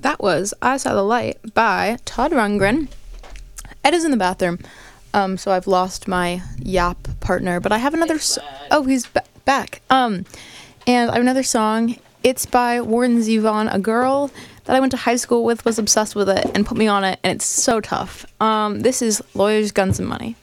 That was I Saw the Light by Todd Rundgren. Ed is in the bathroom, so I've lost my yap partner, but I have another... he's back. And I have another song. It's by Warren Zevon, a girl that I went to high school with, was obsessed with it, and put me on it, and it's so tough. This is Lawyers, Guns, and Money.